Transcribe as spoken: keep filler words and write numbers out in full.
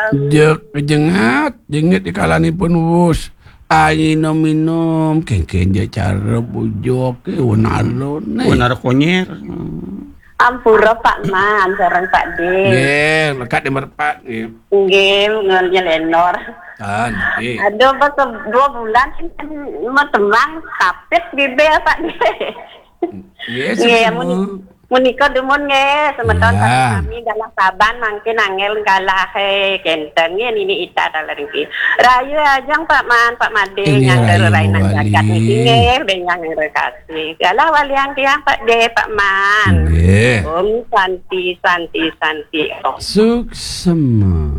Jek jengat, jengat di kalani pun wus. Ai minum-minum, kengken je cara bujok ke wanalon. Wanar konyer. Ampura Pak Man, sareng Pak De. Nggih, lekat di merpat nggih. Nggih, ngelnya lenor. Ah, nggih. Aduh, pas dua bulan kan mau temang tapit bibel Pak De. Nggih, Nggih, semua. mun menika demun nggih, semeton Ya. kami dalam saban mangkin angel galah he kenten nggih nini ita dalam iki. Rayu ajang Pak Man, Pak Made Ini ngandel rayu rainan wali. jagat niki nggih dengan rekasi. Galah walian tiang Pak De, Pak Man. Nggih. Om Santi Santi Santi. Oh. Suksema.